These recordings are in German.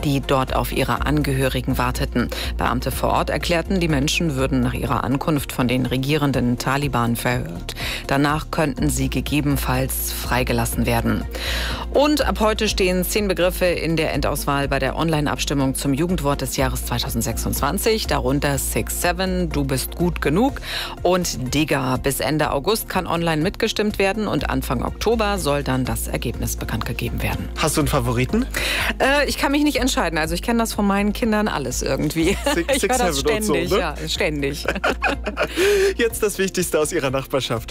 die dort auf ihre Angehörigen warteten. Beamte vor Ort erklärten, die Menschen würden nach ihrer Ankunft von den regierenden Taliban verhört. Danach könnten sie gegebenenfalls freigelassen werden. Und ab heute stehen 10 Begriffe in der Endauswahl bei der Online-Abstimmung zum Jugendwort des Jahres 2026. Darunter 6-7, du bist gut genug und Digga. Bis Ende August kann online mitgestimmt werden und Anfang Oktober soll dann das Ergebnis bekannt gegeben werden. Hast du einen Favoriten? Ich kann mich nicht entscheiden. Also ich kenne das von meinen Kindern alles irgendwie. Ich höre das ständig, so, ne? Ja, ständig. Jetzt das Wichtigste aus Ihrer Nachbarschaft.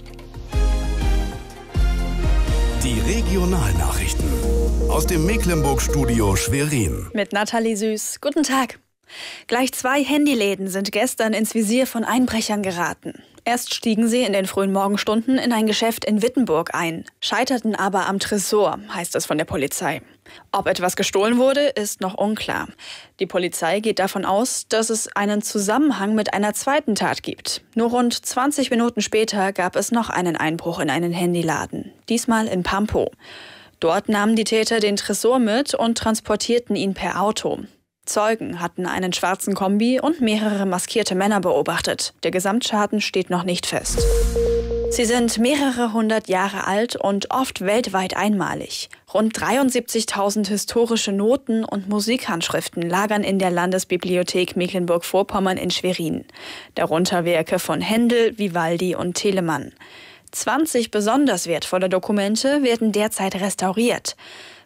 Die Regionalnachrichten aus dem Mecklenburg-Studio Schwerin. Mit Nathalie Süß. Guten Tag. Gleich 2 Handyläden sind gestern ins Visier von Einbrechern geraten. Erst stiegen sie in den frühen Morgenstunden in ein Geschäft in Wittenburg ein, scheiterten aber am Tresor, heißt es von der Polizei. Ob etwas gestohlen wurde, ist noch unklar. Die Polizei geht davon aus, dass es einen Zusammenhang mit einer zweiten Tat gibt. Nur rund 20 Minuten später gab es noch einen Einbruch in einen Handyladen, diesmal in Pampow. Dort nahmen die Täter den Tresor mit und transportierten ihn per Auto. Zeugen hatten einen schwarzen Kombi und mehrere maskierte Männer beobachtet. Der Gesamtschaden steht noch nicht fest. Sie sind mehrere hundert Jahre alt und oft weltweit einmalig. Rund 73.000 historische Noten und Musikhandschriften lagern in der Landesbibliothek Mecklenburg-Vorpommern in Schwerin. Darunter Werke von Händel, Vivaldi und Telemann. 20 besonders wertvolle Dokumente werden derzeit restauriert.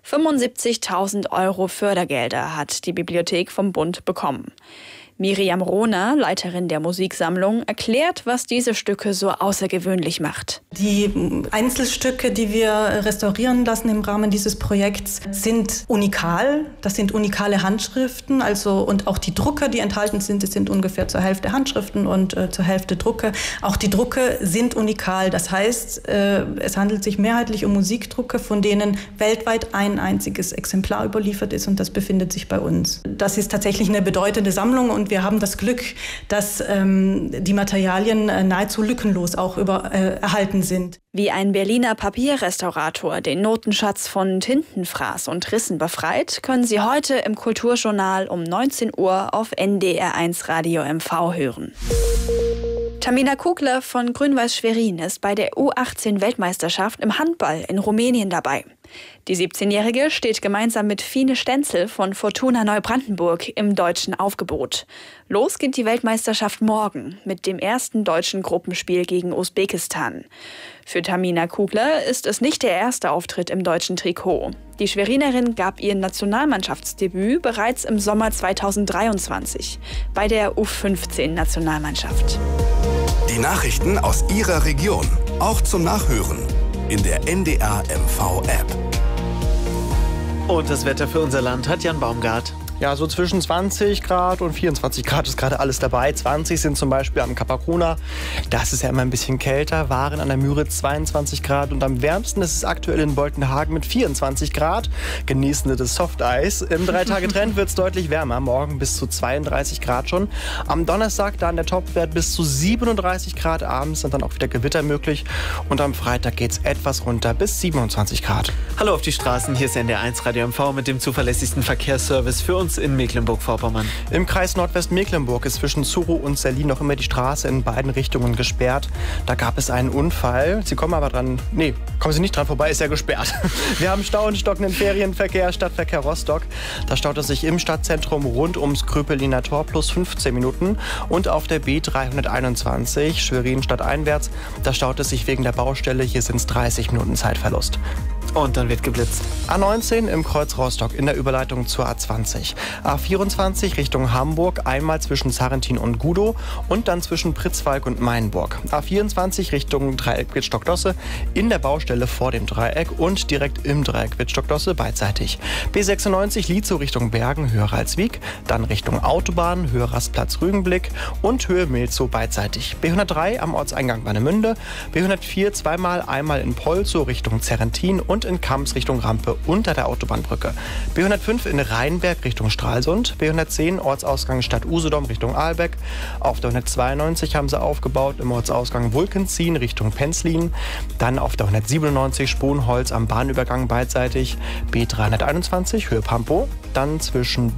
75.000 € Fördergelder hat die Bibliothek vom Bund bekommen. Miriam Rohner, Leiterin der Musiksammlung, erklärt, was diese Stücke so außergewöhnlich macht. Die Einzelstücke, die wir restaurieren lassen im Rahmen dieses Projekts, sind unikal. Das sind unikale Handschriften, und auch die Drucke, die enthalten sind, das sind ungefähr zur Hälfte Handschriften und zur Hälfte Drucke. Auch die Drucke sind unikal. Das heißt, es handelt sich mehrheitlich um Musikdrucke, von denen weltweit ein einziges Exemplar überliefert ist, und das befindet sich bei uns. Das ist tatsächlich eine bedeutende Sammlung, und wir haben das Glück, dass die Materialien nahezu lückenlos auch erhalten sind. Wie ein Berliner Papierrestaurator den Notenschatz von Tintenfraß und Rissen befreit, können Sie heute im Kulturjournal um 19 Uhr auf NDR1 Radio MV hören. Tamina Kugler von Grün-Weiß Schwerin ist bei der U18-Weltmeisterschaft im Handball in Rumänien dabei. Die 17-Jährige steht gemeinsam mit Fine Stenzel von Fortuna Neubrandenburg im deutschen Aufgebot. Los geht die Weltmeisterschaft morgen mit dem ersten deutschen Gruppenspiel gegen Usbekistan. Für Tamina Kugler ist es nicht der erste Auftritt im deutschen Trikot. Die Schwerinerin gab ihr Nationalmannschaftsdebüt bereits im Sommer 2023 bei der U15-Nationalmannschaft. Die Nachrichten aus Ihrer Region, auch zum Nachhören in der NDR MV App. Und das Wetter für unser Land hat Jan Baumgart. Ja, so zwischen 20 Grad und 24 Grad ist gerade alles dabei. 20 sind zum Beispiel am Capacona. Das ist ja immer ein bisschen kälter. Waren an der Müritz 22 Grad. Und am wärmsten ist es aktuell in Boltenhagen mit 24 Grad. Genießen Sie das Softeis. Im 3-Tage-Trend wird es deutlich wärmer. Morgen bis zu 32 Grad schon. Am Donnerstag dann der Topwert bis zu 37 Grad. Abends sind dann auch wieder Gewitter möglich. Und am Freitag geht es etwas runter bis 27 Grad. Hallo auf die Straßen. Hier ist NDR1 Radio MV mit dem zuverlässigsten Verkehrsservice für uns in Mecklenburg-Vorpommern. Im Kreis Nordwestmecklenburg ist zwischen Zuro und Selin noch immer die Straße in beiden Richtungen gesperrt. Da gab es einen Unfall. Sie kommen aber dran. Nee, kommen Sie nicht dran vorbei, ist ja gesperrt. Wir haben Stau und stockenden Ferienverkehr, Stadtverkehr Rostock. Da staut es sich im Stadtzentrum rund ums Kröpeliner Tor plus 15 Minuten. Und auf der B321 Schwerin stadteinwärts, da staut es sich wegen der Baustelle. Hier sind es 30 Minuten Zeitverlust. Und dann wird geblitzt. A19 im Kreuz Rostock in der Überleitung zur A20. A24 Richtung Hamburg, einmal zwischen Sarrentin und Gudow und dann zwischen Pritzwalk und Mainburg. A24 Richtung Dreieck Wittstock-Dosse in der Baustelle vor dem Dreieck und direkt im Dreieck Wittstock-Dosse beidseitig. B96 Lietzow Richtung Bergen, Höhe Ralswiek, dann Richtung Autobahn, Höhe Rastplatz Rügenblick und Höhe Milzow beidseitig. B103 am Ortseingang Warnemünde, B104 zweimal, einmal in Polzow Richtung Zerrentin und in Kamps Richtung Rampe unter der Autobahnbrücke. B105 in Rheinberg Richtung Stralsund, B110 Ortsausgang Stadt Usedom Richtung Ahlbeck. Auf der 192 haben sie aufgebaut im Ortsausgang Wulkenzien Richtung Penzlin. Dann auf der 197 Sponholz am Bahnübergang beidseitig. B321 Höhe Pampow. Dann zwischen